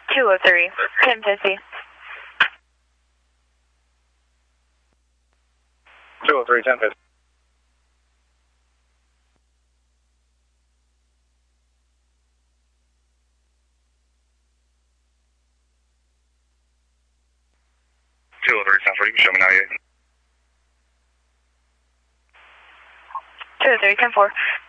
203, 1050. 203, 1050. You can show me now, yeah. 203, 10-4.